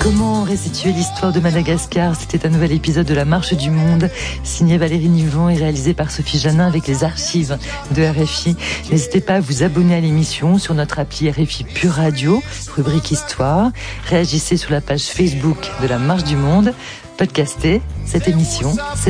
Comment restituer l'histoire de Madagascar? C'était un nouvel épisode de La Marche du Monde, signé Valérie Nivon et réalisé par Sophie Janin avec les archives de RFI. N'hésitez pas à vous abonner à l'émission sur notre appli RFI Pure Radio, rubrique Histoire. Réagissez sur la page Facebook de La Marche du Monde. Podcastez cette émission.